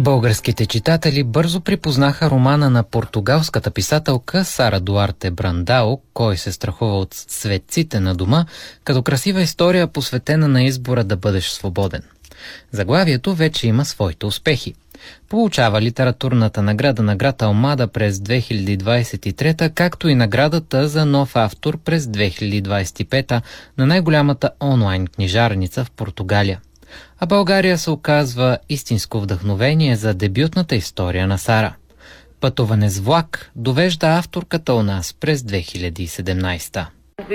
Българските читатели бързо припознаха романа на португалската писателка Сара Дуарте Брандао "Кой се страхува от светците на дома", като красива история, посветена на избора да бъдеш свободен. Заглавието вече има своите успехи. Получава литературната награда на град Алмада през 2023, както и наградата за нов автор през 2025 на най-голямата онлайн книжарница в Португалия. А България се оказва истинско вдъхновение за дебютната история на Сара. "Пътуване с влак" довежда авторката у нас през 2017.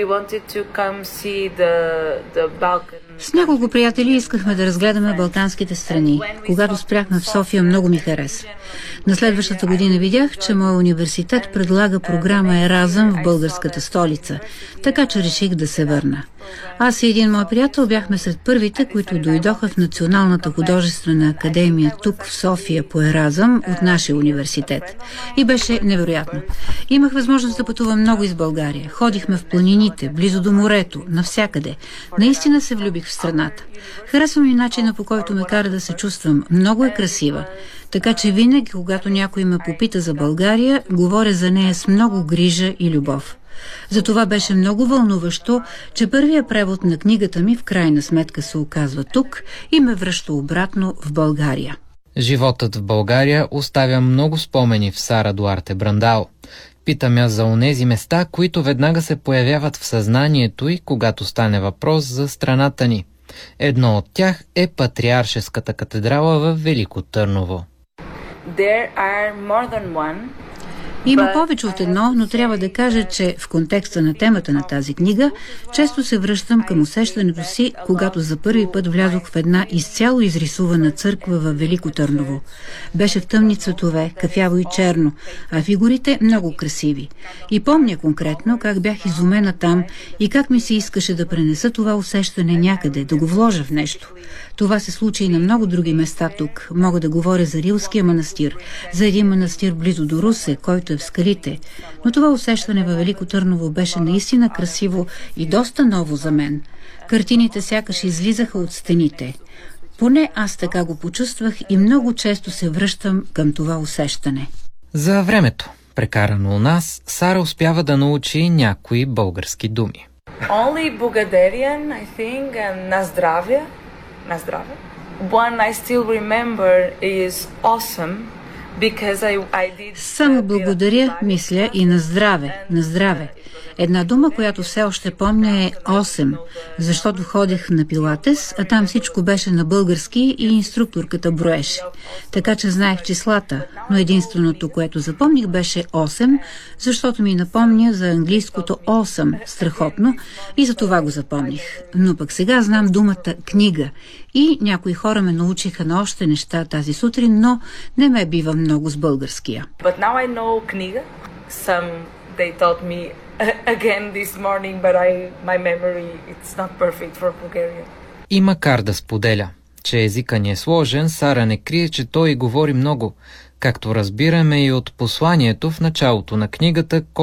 С няколко приятели искахме да разгледаме балканските страни. Когато спряхме в София, много ми хареса. На следващата година видях, че моят университет предлага програма Еразъм в българската столица, така че реших да се върна. Аз и един мой приятел бяхме сред първите, които дойдоха в Националната художествена академия тук в София по Еразъм от нашия университет. И беше невероятно. Имах възможност да пътувам много из България. Ходихме в планините, близо до морето, навсякъде. Наистина се влюбих в страната. Харесвам и начина, по който ме кара да се чувствам. Много е красива. Така че винаги, когато някой ме попита за България, говоря за нея с много грижа и любов. Затова беше много вълнуващо, че първия превод на книгата ми в крайна сметка се оказва тук и ме връща обратно в България. Животът в България оставя много спомени в Сара Дуарте Брандао. Питам я за онези места, които веднага се появяват в съзнанието й, когато стане въпрос за страната ни. Едно от тях е Патриаршеската катедрала в Велико Търново. Има повече от едно, но трябва да кажа, че в контекста на темата на тази книга често се връщам към усещането си, когато за първи път влязох в една изцяло изрисувана църква във Велико Търново. Беше в тъмни цветове, кафяво и черно, а фигурите много красиви. И помня конкретно как бях изумена там и как ми се искаше да пренеса това усещане някъде, да го вложа в нещо. Това се случи и на много други места тук. Мога да говоря за Рилския манастир, за един манастир близо до Русе, който е в скалите. Но това усещане във Велико Търново беше наистина красиво и доста ново за мен. Картините сякаш излизаха от стените. Поне аз така го почувствах и много често се връщам към това усещане. За времето, прекарано у нас, Сара успява да научи някои български думи. Only Bulgarian, I think, and na zdravje. Na zdravje. One I still remember is awesome. Само благодаря, мисля, и на здраве, на здраве. Една дума, която все още помня, е 8, защото ходех на пилатес, а там всичко беше на български и инструкторката броеше. Така че знаех числата, но единственото, което запомних, беше 8, защото ми напомня за английското awesome, страхотно, и за това го запомних. Но пък сега знам думата книга и някои хора ме научиха на още неща тази сутрин, но не ме бива много с българския. But now I know книга. They taught me again this morning, but my memory it's not perfect for Bulgarian. И макар да споделя, че езика ни е сложен, Сара не крие, че той говори много, както разбираме и от посланието в началото на книгата,